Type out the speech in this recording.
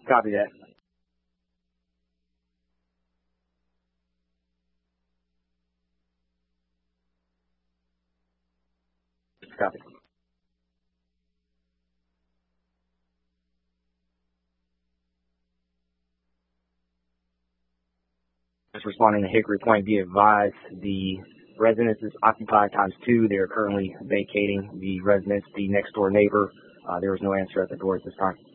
Copy that. Copy. Just responding to Hickory Point, be advised the residence is occupied ×2. They are currently vacating the residence. The next door neighbor, there was no answer at the door at this time.